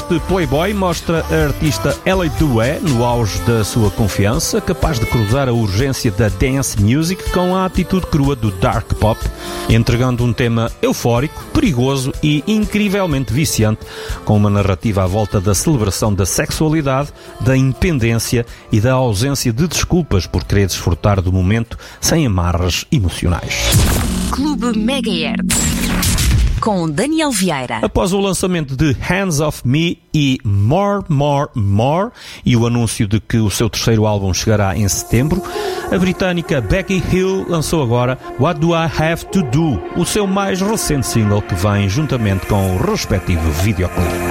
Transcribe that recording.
Este Playboy mostra a artista Ellie Due no auge da sua confiança, capaz de cruzar a urgência da dance music com a atitude crua do dark pop, entregando um tema eufórico, perigoso e incrivelmente viciante, com uma narrativa à volta da celebração da sexualidade, da independência e da ausência de desculpas por querer desfrutar do momento sem amarras emocionais. Clube Megahertz com Daniel Vieira. Após o lançamento de Hands Off Me e More, More, More e o anúncio de que o seu terceiro álbum chegará em setembro, a britânica Becky Hill lançou agora What Do I Have To Do, o seu mais recente single que vem juntamente com o respectivo videoclipe.